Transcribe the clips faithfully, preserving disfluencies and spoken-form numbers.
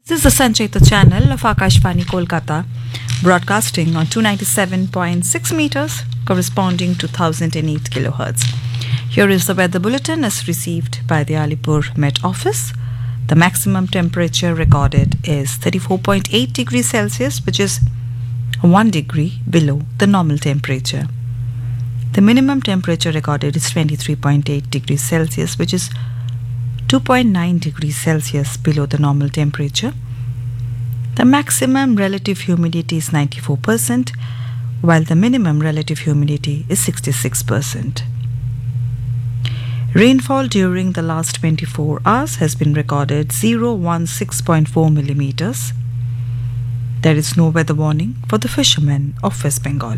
This is the Sancheta channel of Akashvani Kolkata, broadcasting on two ninety-seven point six meters, corresponding to one thousand eight kilohertz. Here is the weather bulletin as received by the Alipur Met Office. The maximum temperature recorded is thirty-four point eight degrees Celsius, which is one degree below the normal temperature. The minimum temperature recorded is twenty-three point eight degrees Celsius, which is two point nine degrees Celsius below the normal temperature. The maximum relative humidity is ninety-four percent, while the minimum relative humidity is sixty-six percent. Rainfall during the last twenty-four hours has been recorded zero one six point four millimeters. There is no weather warning for the fishermen of West Bengal.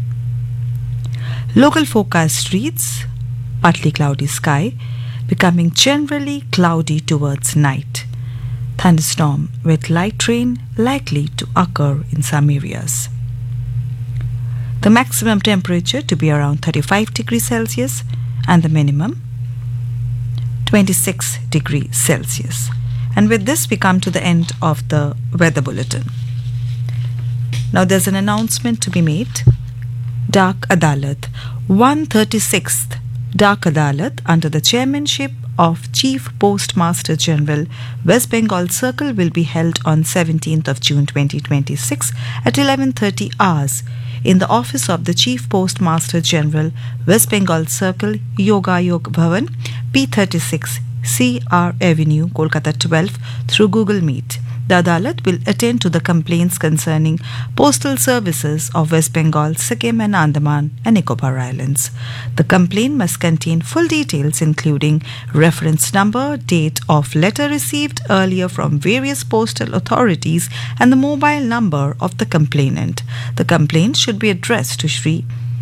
Local forecast reads partly cloudy sky, becoming generally cloudy towards night. Thunderstorm with light rain likely to occur in some areas. The maximum temperature to be around thirty-five degrees Celsius and the minimum twenty-six degrees Celsius. And with this we come to the end of the weather bulletin. Now there's an announcement to be made. Dak Adalat, one hundred thirty-sixth Dak Adalat under the chairmanship of Chief Postmaster General, West Bengal Circle, will be held on seventeenth of June twenty twenty-six at eleven thirty hours in the office of the Chief Postmaster General, West Bengal Circle, Yoga Yog Bhavan, P thirty-six, C R Avenue, Kolkata twelve, through Google Meet. The Adalat will attend to the complaints concerning postal services of West Bengal, Sikkim and Andaman and Nicobar Islands. The complaint must contain full details including reference number, date of letter received earlier from various postal authorities and the mobile number of the complainant. The complaint should be addressed to Shri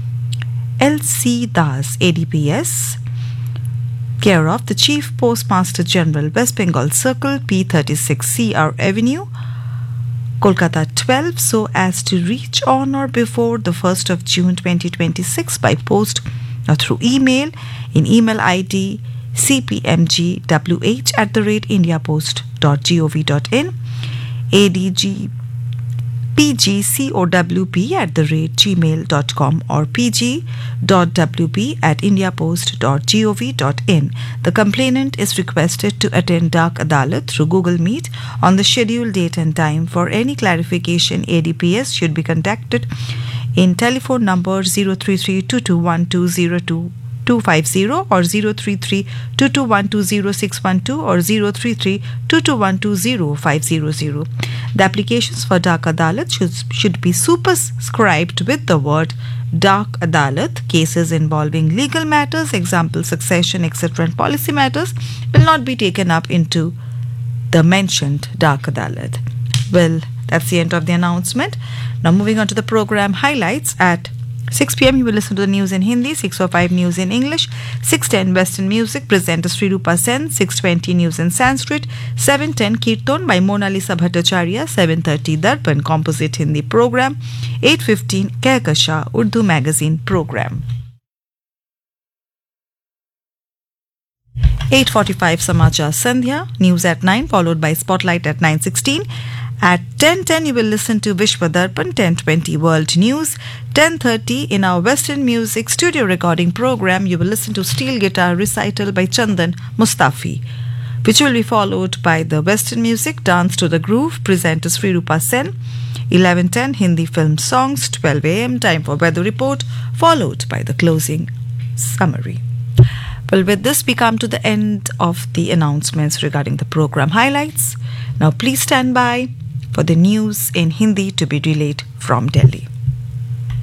L C Das, A D P S, care of the Chief Postmaster General, West Bengal Circle, P thirty-six, C R Avenue, Kolkata twelve, so as to reach on or before the first of June twenty twenty-six by post or through email in email I D c p m g w h at the rate indiapost dot gov dot in, A D G P G C O W P at the rate gmail dot com or P G dot W P at indiapost dot gov dot in. The complainant is requested to attend Dak Adalat through Google Meet on the scheduled date and time. For any clarification, A D P S should be contacted in telephone number zero three three two two one two zero two two five zero or zero three three two two one two zero six one two or zero three three two two one two zero five zero zero. The applications for Dak Adalat should, should be superscribed with the word Dak Adalat. Cases involving legal matters, example succession, et cetera and policy matters will not be taken up into the mentioned Dak Adalat. Well, that's the end of the announcement. Now moving on to the program highlights. At six p m you will listen to the news in Hindi, six oh five news in English, six ten Western music, presenter Sri Rupa Sen, six twenty news in Sanskrit, seven ten Kirtan by Mona Lisa Bhattacharya, seven thirty Darpan composite Hindi program, eight fifteen Kehkasha Urdu magazine program. eight forty-five Samachar Sandhya, news at nine, followed by Spotlight at nine sixteen. At ten ten, you will listen to Vishwa Darpan, ten twenty World News. ten thirty, in our Western Music studio recording program, you will listen to Steel Guitar Recital by Chandan Mustafi, which will be followed by the Western Music Dance to the Groove, presenter Sri Rupa Sen. eleven ten, Hindi Film Songs, twelve a m, time for Weather Report, followed by the closing summary. Well, with this, we come to the end of the announcements regarding the program highlights. Now, please stand by for the news in Hindi to be relayed from Delhi.